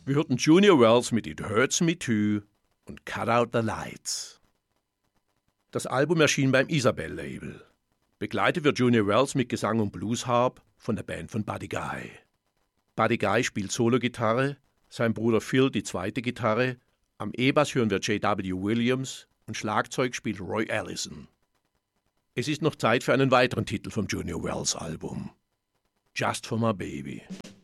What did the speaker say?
Wir hörten Junior Wells mit It Hurts Me Too und Cut Out the Lights. Das Album erschien beim Isabel-Label. Begleitet wird Junior Wells mit Gesang und Bluesharp von der Band von Buddy Guy. Buddy Guy spielt Solo-Gitarre, sein Bruder Phil die zweite Gitarre, am E-Bass hören wir J.W. Williams und Schlagzeug spielt Roy Allison. Es ist noch Zeit für einen weiteren Titel vom Junior Wells Album. Just for My Baby.